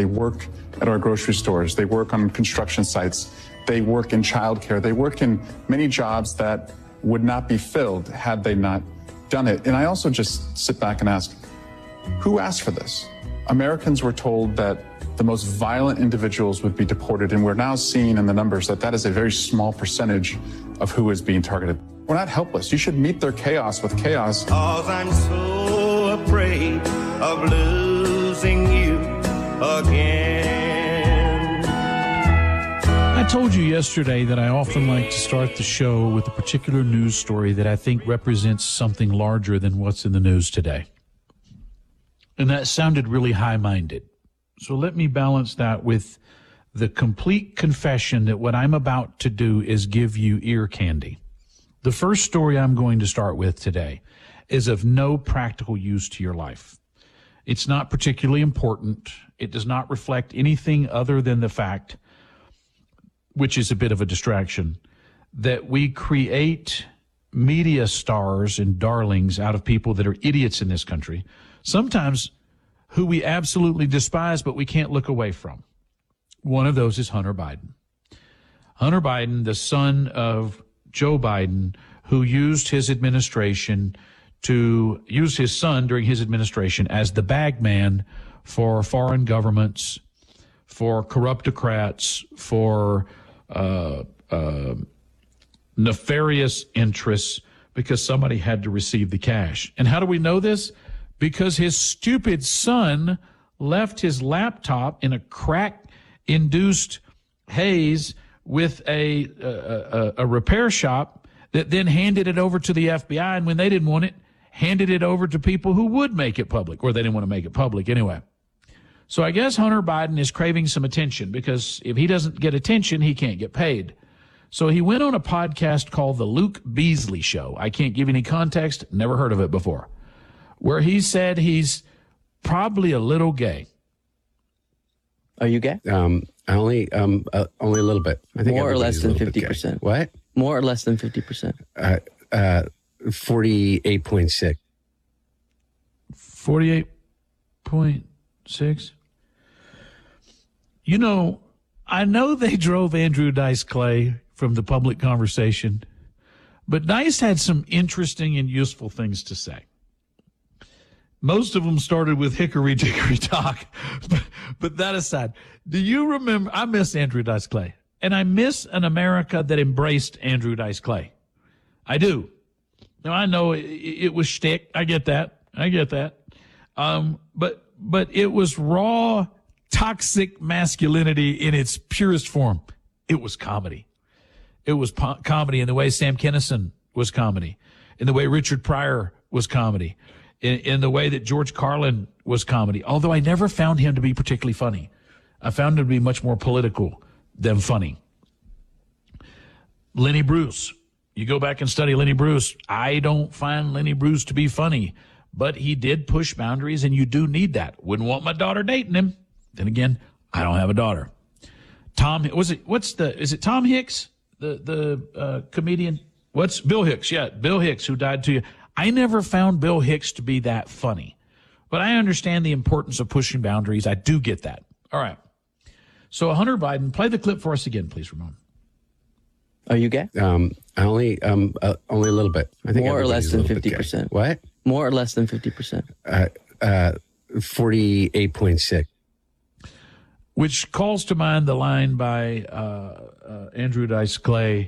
They work at our grocery stores. They work on construction sites. They work in childcare. They work in many jobs that would not be filled had they not done it. And I also just sit back and ask, who asked for this? Americans were told that the most violent individuals would be deported, and we're now seeing in the numbers that that is a very small percentage of who is being targeted. We're not helpless. You should meet their chaos with chaos. 'Cause I'm so afraid of losing you again. I told you yesterday that I often like to start the show with a particular news story that I think represents something larger than what's in the news today. And that sounded really high-minded. So let me balance that with the complete confession that what I'm about to do is give you ear candy. The first story I'm going to start with today is of no practical use to your life. It's not particularly important. It does not reflect anything other than the fact, which is a bit of a distraction, that we create media stars and darlings out of people that are idiots in this country, sometimes who we absolutely despise but we can't look away from. One of those is Hunter Biden. Hunter Biden, the son of Joe Biden, who used his son during his administration as the bag man for foreign governments, for corruptocrats, for nefarious interests, because somebody had to receive the cash. And how do we know this? Because his stupid son left his laptop in a crack-induced haze with a repair shop that then handed it over to the FBI, and when they didn't want it, handed it over to people who would make it public, or they didn't want to make it public anyway. So I guess Hunter Biden is craving some attention, because if he doesn't get attention, he can't get paid. So he went on a podcast called The Luke Beasley Show. I can't give any context, never heard of it before, where he said he's probably a little gay. Are you gay? Only a little bit. I think more or less than 50%. What? More or less than 50%. 48.6. 48.6. You know, I know they drove Andrew Dice Clay from the public conversation, but Dice had some interesting and useful things to say. Most of them started with hickory dickory dock, but that aside, do you remember? I miss Andrew Dice Clay, and I miss an America that embraced Andrew Dice Clay. I do. Now I know it was shtick. I get that. But it was raw, toxic masculinity in its purest form. It was comedy. It was comedy in the way Sam Kinison was comedy, in the way Richard Pryor was comedy, in the way that George Carlin was comedy, although I never found him to be particularly funny. I found him to be much more political than funny. Lenny Bruce. You go back and study Lenny Bruce. I don't find Lenny Bruce to be funny, but he did push boundaries, and you do need that. Wouldn't want my daughter dating him. Then again, I don't have a daughter. Is it Tom Hicks, the comedian? Bill Hicks? Yeah, Bill Hicks, who died 2 years. I never found Bill Hicks to be that funny, but I understand the importance of pushing boundaries. I do get that. All right. So Hunter Biden, play the clip for us again, please, Ramon. Are you gay? Only a little bit. I think more or less than 50%. What? More or less than 50%. 48.6. Which calls to mind the line by Andrew Dice Clay,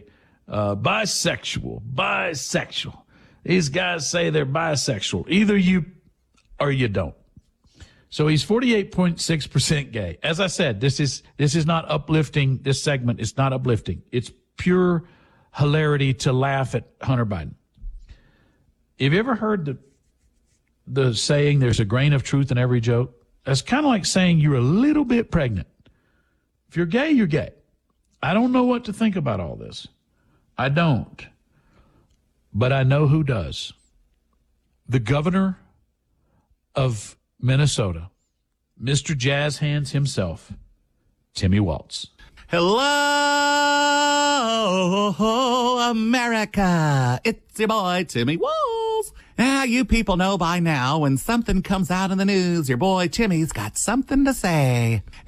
bisexual. These guys say they're bisexual. Either you or you don't. So he's 48.6% gay. As I said, this is not uplifting. This segment is not uplifting. It's pure hilarity to laugh at Hunter Biden. Have you ever heard the saying, there's a grain of truth in every joke? That's kind of like saying you're a little bit pregnant. If you're gay, you're gay. I don't know what to think about all this. I don't. But I know who does. The governor of Minnesota, Mr. Jazz Hands himself, Timmy Waltz. Hello, America. It's your boy, Timmy Waltz. Now, you people know by now when something comes out in the news, your boy Timmy's got something to say.